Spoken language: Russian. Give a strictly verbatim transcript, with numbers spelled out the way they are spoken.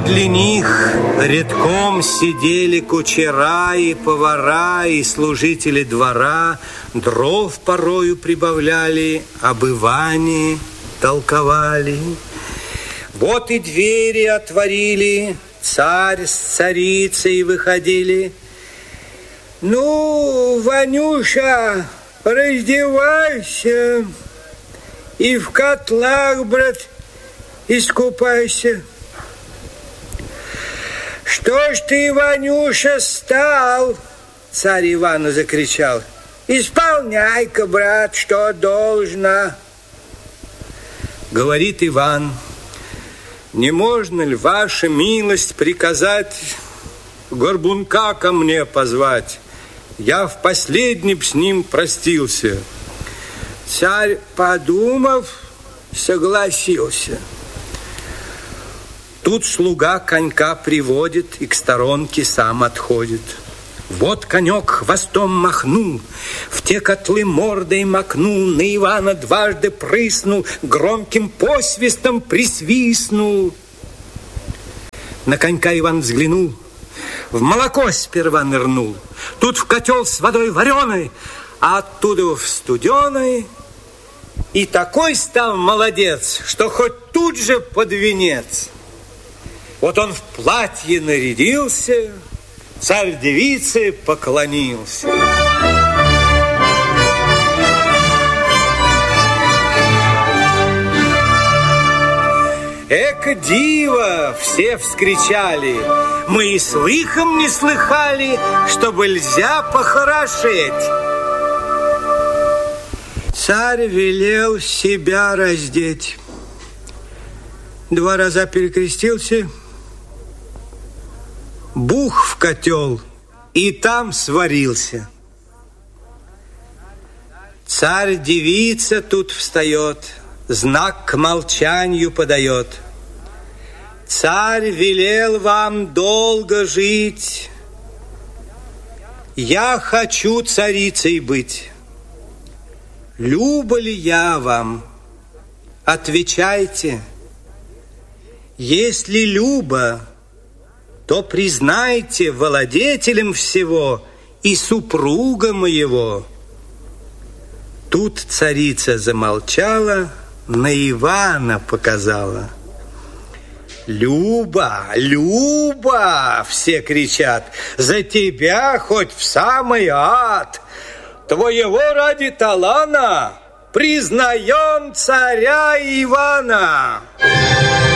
Подле них редком сидели кучера и повара, и служители двора, дров порою прибавляли, об Иване толковали. Вот и двери отворили, царь с царицей выходили. Ну, Ванюша, раздевайся и в котлах, брат, искупайся. Что ж ты, Ванюша, стал? Царь Ивану закричал. Исполняй-ка, брат, что должно. Говорит Иван, не можно ли, ваша милость, приказать горбунка ко мне позвать? Я в последнем с ним простился. Царь, подумав, согласился. Тут слуга конька приводит и к сторонке сам отходит. Вот конек хвостом махнул, в те котлы мордой макнул, на Ивана дважды прыснул, громким посвистом присвистнул. На конька Иван взглянул, в молоко сперва нырнул, тут в котел с водой вареной, а оттуда в студеной. И такой стал молодец, что хоть тут же под венец. Вот он в платье нарядился, царь девице поклонился. Эка диво, все вскричали, мы и слыхом не слыхали, чтобы нельзя похорошеть. Царь велел себя раздеть. Два раза перекрестился, бух в котел, и там сварился. Царь-девица тут встает, знак к молчанию подает. Царь велел вам долго жить, я хочу царицей быть. Люба ли я вам? Отвечайте. Если люба, то признайте владетелем всего и супруга моего. Тут царица замолчала, на Ивана показала. Люба, Люба, все кричат, за тебя хоть в самый ад. Твоего ради талана признаем царя Ивана.